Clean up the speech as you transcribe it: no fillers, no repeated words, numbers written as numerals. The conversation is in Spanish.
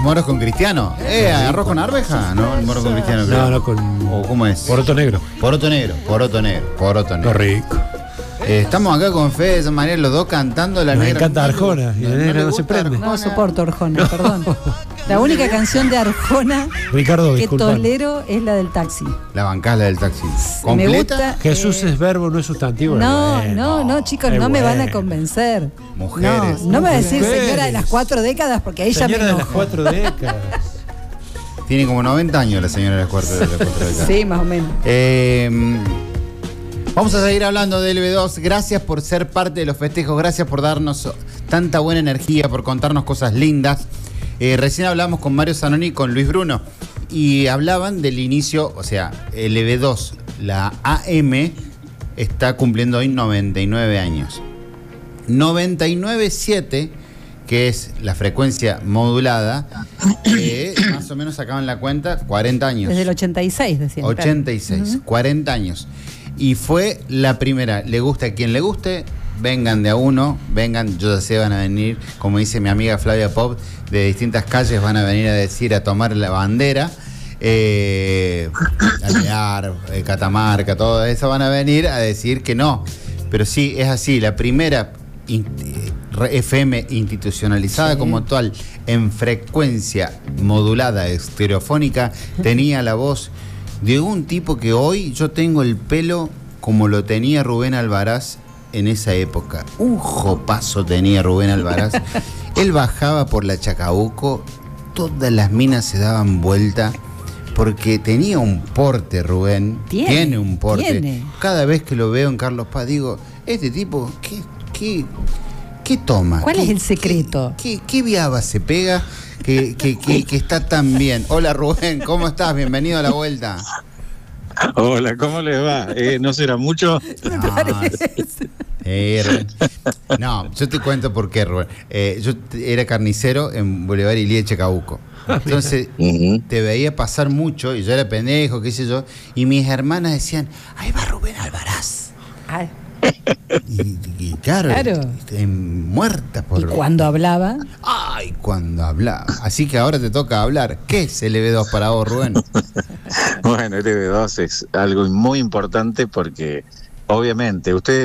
moros con Cristiano. ¿Arroz con arveja? No, el moro con Cristiano. No, no, con... ¿O cómo es? Poroto negro. Poroto negro. Qué rico. Estamos acá con Fede de San María, los dos cantando la Me negra. encanta Arjona, y la negra no se prende. No soporto Arjona, perdón. La única canción de Arjona Ricardo, que disculpa. tolero es la del taxi. La bancada del taxi. Me ¿Completa? gusta. Jesús es verbo, no es sustantivo. No, chicos, no me van a convencer. Mujeres. No me va a decir Mujeres. señora de las 4 décadas porque ahí ya me Señora de las enojo. 4 décadas. Tiene como 90 años la señora de las cuatro décadas. Sí, más o menos. Vamos a seguir hablando del LB2. Gracias por ser parte de los festejos. Gracias por darnos tanta buena energía, por contarnos cosas lindas. Recién hablamos con Mario Zanoni y con Luis Bruno. Y hablaban del inicio, o sea, el LB2, la AM, está cumpliendo hoy 99 años. 99.7, que es la frecuencia modulada, más o menos sacaban la cuenta, 40 años. Desde el 86, decían. 86, 40 años. Y fue la primera. Le gusta a quien le guste, vengan de a uno, vengan, yo ya sé, van a venir, como dice mi amiga Flavia Pop, de distintas calles van a venir a decir, a tomar la bandera, Alvear, Catamarca, todo eso van a venir a decir que no. Pero sí, es así, la primera FM institucionalizada como tal, en frecuencia modulada estereofónica, tenía la voz de un tipo que hoy yo tengo el pelo como lo tenía Rubén Alvarás en esa época. Un jopazo tenía Rubén Alvarás. Él bajaba por la Chacabuco, todas las minas se daban vuelta, porque tenía un porte, Rubén. Tiene un porte. Cada vez que lo veo en Carlos Paz, digo, este tipo, ¿qué toma? ¿Cuál es el secreto? ¿Qué viaba se pega que está tan bien? Hola Rubén, ¿cómo estás? Bienvenido a la vuelta. Hola, ¿cómo les va? ¿No será mucho? No, yo te cuento por qué, Rubén. Yo era carnicero en Boulevard Ilía de Chacabuco. Entonces te veía pasar mucho y yo era pendejo, qué sé yo, y mis hermanas decían, ahí va Rubén Alvarás. Ay. Y claro. Muerta por... ¿Y cuando hablaba? Ay, cuando hablaba. Así que ahora te toca hablar. ¿Qué es el LB2 para vos, Rubén? Bueno, el LB2 es algo muy importante porque, obviamente, ustedes